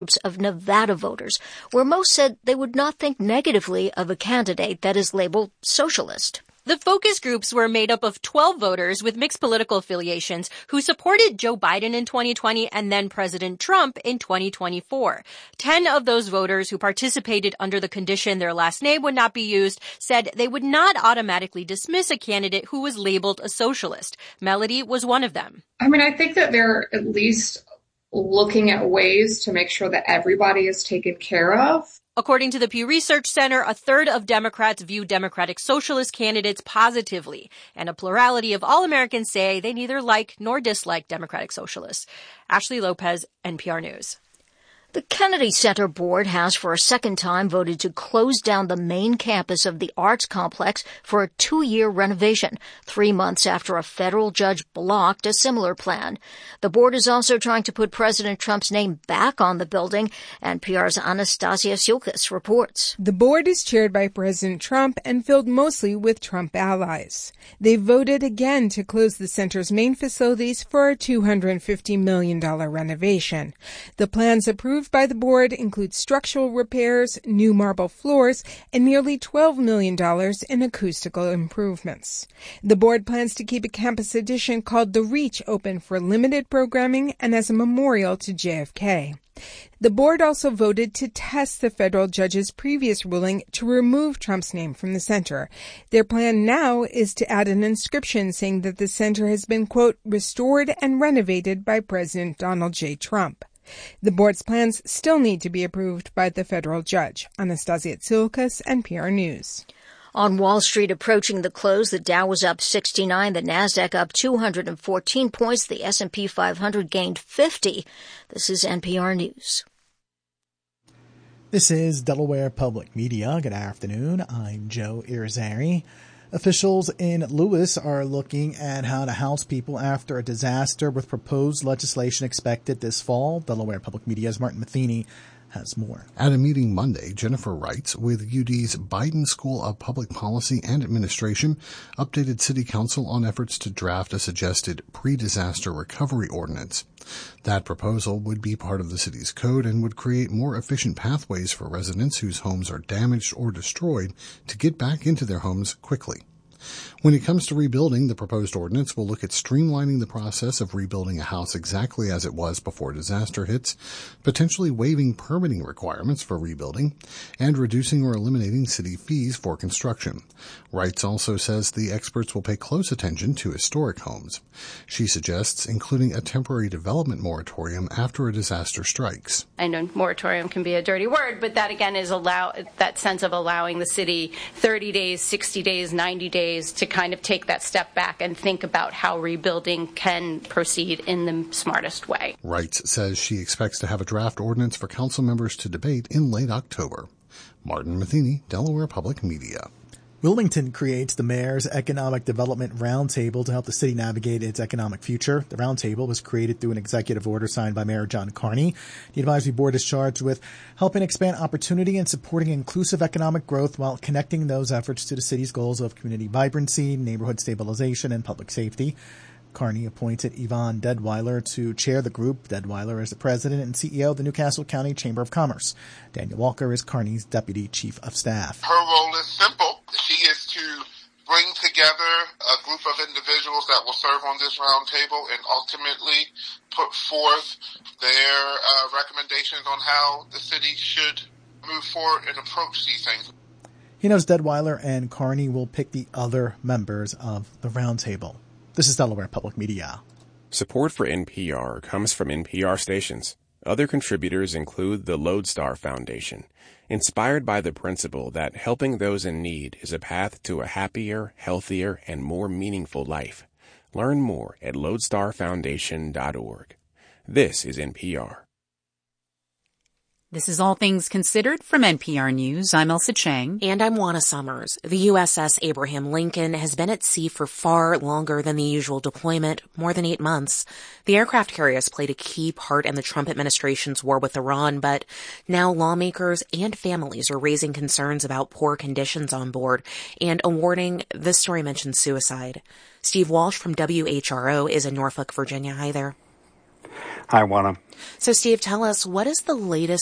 groups of Nevada voters, where most said they would not think negatively of a candidate that is labeled socialist. The focus groups were made up of 12 voters with mixed political affiliations who supported Joe Biden in 2020 and then President Trump in 2024. 10 of those voters who participated under the condition their last name would not be used said they would not automatically dismiss a candidate who was labeled a socialist. Melody was one of them. I think that they're at least looking at ways to make sure that everybody is taken care of. According to the Pew Research Center, a third of Democrats view Democratic Socialist candidates positively, and a plurality of all Americans say they neither like nor dislike Democratic Socialists. Ashley Lopez, NPR News. The Kennedy Center Board has for a second time voted to close down the main campus of the arts complex for a 2-year renovation, 3 months after a federal judge blocked a similar plan. The board is also trying to put President Trump's name back on the building, and PR's Anastasia Tsiolkas reports. The board is chaired by President Trump and filled mostly with Trump allies. They voted again to close the center's main facilities for a $250 million renovation. The plans approved by the board include structural repairs, new marble floors, and nearly $12 million in acoustical improvements. The board plans to keep a campus addition called The Reach open for limited programming and as a memorial to JFK. The board also voted to test the federal judge's previous ruling to remove Trump's name from the center. Their plan now is to add an inscription saying that the center has been, quote, restored and renovated by President Donald J. Trump. The board's plans still need to be approved by the federal judge. Anastasia Tsiolkas, NPR News. On Wall Street approaching the close, the Dow was up 69, the Nasdaq up 214 points, the S&P 500 gained 50. This is NPR News. This is Delaware Public Media. Good afternoon. I'm Joe Irizarry. Officials in Lewis are looking at how to house people after a disaster with proposed legislation expected this fall. Delaware Public Media's Martin Matheny has more. At a meeting Monday, Jennifer Wright with UD's Biden School of Public Policy and Administration updated City Council on efforts to draft a suggested pre-disaster recovery ordinance. That proposal would be part of the city's code and would create more efficient pathways for residents whose homes are damaged or destroyed to get back into their homes quickly. When it comes to rebuilding, the proposed ordinance will look at streamlining the process of rebuilding a house exactly as it was before disaster hits, potentially waiving permitting requirements for rebuilding, and reducing or eliminating city fees for construction. Wrights also says the experts will pay close attention to historic homes. She suggests including a temporary development moratorium after a disaster strikes. I know moratorium can be a dirty word, but that again is that sense of allowing the city 30 days, 60 days, 90 days to kind of take that step back and think about how rebuilding can proceed in the smartest way. Wrights says she expects to have a draft ordinance for council members to debate in late October. Martin Matheny, Delaware Public Media. Wilmington creates the Mayor's Economic Development Roundtable to help the city navigate its economic future. The roundtable was created through an executive order signed by Mayor John Carney. The advisory board is charged with helping expand opportunity and supporting inclusive economic growth while connecting those efforts to the city's goals of community vibrancy, neighborhood stabilization, and public safety. Carney appointed Yvonne Deadweiler to chair the group. Deadweiler is the president and CEO of the Newcastle County Chamber of Commerce. Daniel Walker is Carney's deputy chief of staff. Her role is simple. She is to bring together a group of individuals that will serve on this roundtable and ultimately put forth their recommendations on how the city should move forward and approach these things. He knows Deadweiler and Carney will pick the other members of the roundtable. This is Delaware Public Media. Support for NPR comes from NPR stations. Other contributors include the Lodestar Foundation, inspired by the principle that helping those in need is a path to a happier, healthier, and more meaningful life. Learn more at lodestarfoundation.org. This is NPR. This is All Things Considered from NPR News. I'm Elsa Chang. And I'm Juana Summers. The USS Abraham Lincoln has been at sea for far longer than the usual deployment, more than 8 months. The aircraft carrier has played a key part in the Trump administration's war with Iran, but now lawmakers and families are raising concerns about poor conditions on board and a warning. This story mentions suicide. Steve Walsh from WHRO is in Norfolk, Virginia. Hi there. Hi, Juana. So, Steve, tell us, what is the latest